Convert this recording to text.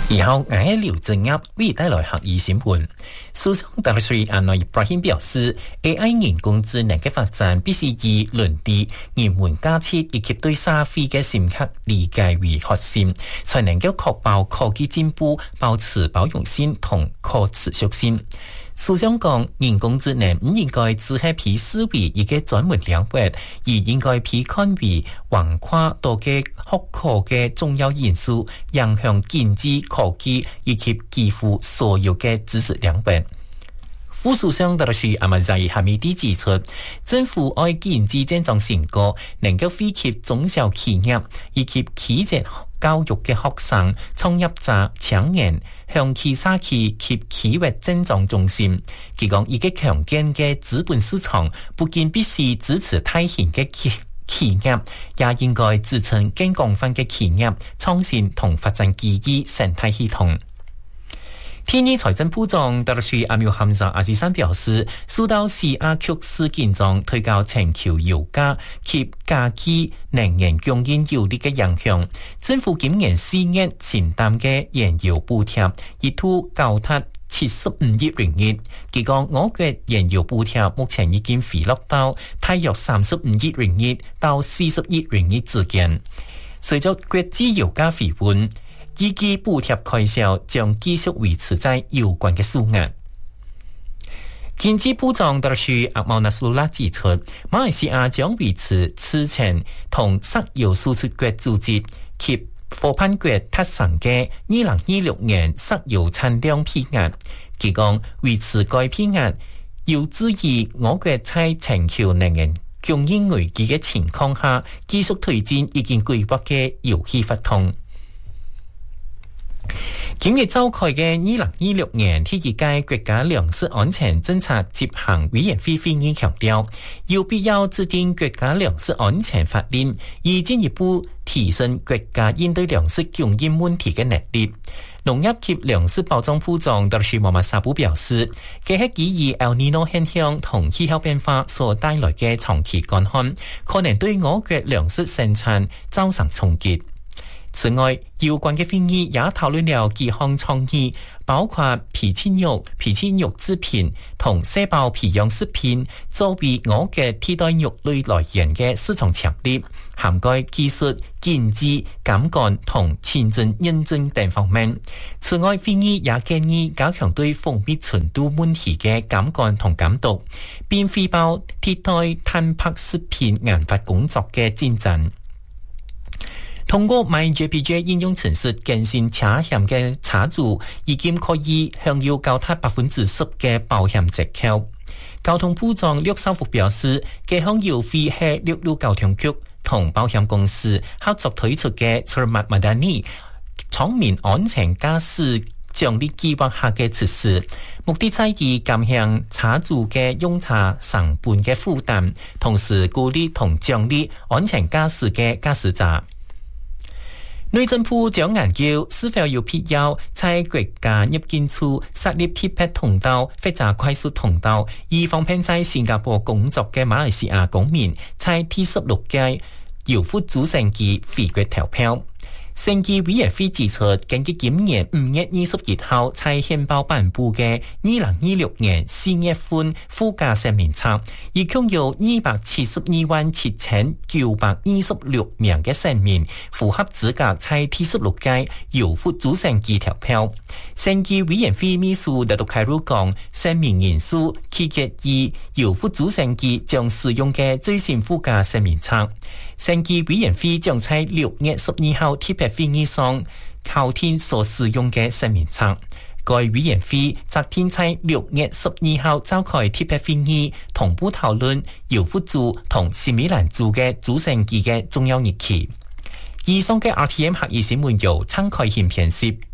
然後喺廖正鴨為帶來客議新聞。首相特雷安內伊布拉欣表示 ，AI 人工智能嘅發展必須以倫理、人文價值以及對社會嘅深刻理解為核心，才能夠確保科技進步保持包容性同可持續性。首相講，人工智能唔應該只係被視為一個專門領域，而應該被看為橫跨多個學科嘅重要因素，影響經濟、科技以及幾乎所有嘅知識領域。副首相特雷阿馬扎伊哈米蒂指出，政府愛經濟增長成果能夠惠及中小企業以及企業教育嘅學生、創業者、青年，向其社區及企業增長中心。佢講，一個強健嘅資本市場不僅必須支持大型嘅企業，也應該支撐更廣泛嘅企業創新同發展基於生態系統。天意財政部長特雷阿米罕扎阿茲山表示，受到CR曲事件中推高全球油價及加劇能源供應有利嘅影響，政府今年4月承擔嘅燃油補貼一度高達75億ringgit。佢講，我嘅燃油補貼目前已經回落到大約35億ringgit到40億ringgit之間。隨着國際油價回穩，預計補貼開銷將繼續維持在有關嘅數額。經濟部長特雷阿茂納蘇拉指出，馬來西亞將維持此前同石油輸出國組織及夥伴國達成嘅2026年石油產量批額。佢講，維持該批額有助於我國在全球能源供應危機嘅情況下，繼續推進已經規劃嘅油氣發通。今日召開嘅2026年第一屆國家糧食安全政策執行委員會會議強調，有必要制定國家糧食安全法令，以進一步提升國家應對糧食供應問題嘅能力。農業及糧食保障部長特雷莫馬沙布表示，這係基於 El Nino 現象同氣候變化所帶來嘅長期乾旱，可能對我國糧食生產造成衝擊。此外，有關嘅會議也討論了幾項倡議，包括皮切肉製品同細胞培養食品作為我嘅替代肉類來源嘅市場潛力，涵蓋技術、經濟、監管同前進認證等方面。此外，會議也建議加強對蜂蜜純度問題嘅監管同監督，並匯報替代碳拍食品研發工作嘅進展。通過 MyJPJ 應用程式更新車險嘅車主已經可以享有高達 10% 嘅保險折扣。交通部長陸兆福表示，這項優惠係陸路交通局同保險公司合作推出嘅 Cermat Madani 聰明安全駕駛獎勵計劃下嘅措施，目的在於減輕車主嘅用車成本嘅負擔，同時鼓勵同獎勵安全駕駛嘅駕駛者。內政部將研究是否有必要在國家入境處設立特別通道或者快速通道，以方便在新加坡工作嘅馬來西亞公民在第16屆由府主席嘅回國投票。審議委員會指出，根據今年5月21號在憲報頒布嘅2026年4月份附加聲明冊，一共有2727926名嘅選民符合資格在第16屆由府主席嘅投票。審議委員會秘書特杜凱魯講，選民人數取決於由府主席嘅將使用嘅最新附加聲明冊。審議委員會將在6月12號特別會議上考聽所使用嘅聲明冊。該委員會昨天在6月12號召開特別會議，同步討論由府族同新美蘭族嘅主席嘅重要日期。以上嘅 RTM 客語新聞由陳凱賢編輯。